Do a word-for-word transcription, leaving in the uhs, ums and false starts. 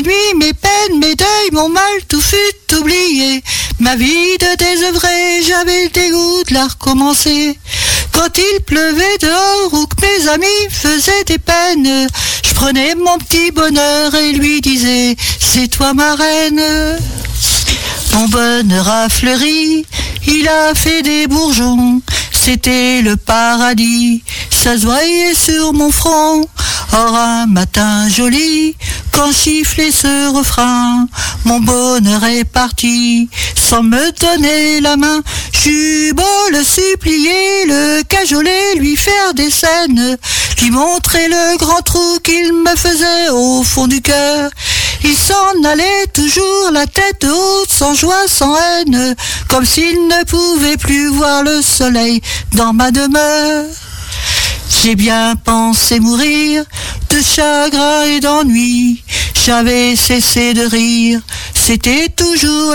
Nuit, mes peines, mes deuils, mon mal, tout fut oublié. Ma vie de désœuvré, j'avais le dégoût de la recommencer. Quand il pleuvait dehors ou que mes amis faisaient des peines, je prenais mon petit bonheur et lui disais, c'est toi ma reine. Mon bonheur a fleuri, il a fait des bourgeons, c'était le paradis, ça se voyait sur mon front. Or un matin joli, quand sifflait ce refrain, mon bonheur est parti, sans me donner la main. J'eus beau le supplier, le cajoler, lui faire des scènes, lui montrer le grand trou qu'il me faisait au fond du cœur. Il s'en allait toujours la tête haute, sans joie, sans haine, comme s'il ne pouvait plus voir le soleil dans ma demeure. J'ai bien pensé mourir de chagrin et d'ennui, j'avais cessé de rire, c'était toujours